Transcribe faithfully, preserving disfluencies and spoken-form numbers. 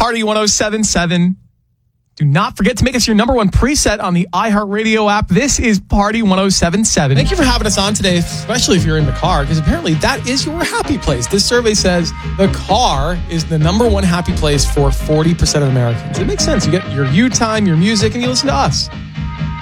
Party one oh seven point seven. Do not forget to make us your number one preset on the iHeartRadio app. This is Party one oh seven point seven. Thank you for having us on today, especially if you're in the car, because apparently that is your happy place. This survey says the car is the number one happy place for forty percent of Americans. It makes sense. You get your you time, your music, and you listen to us.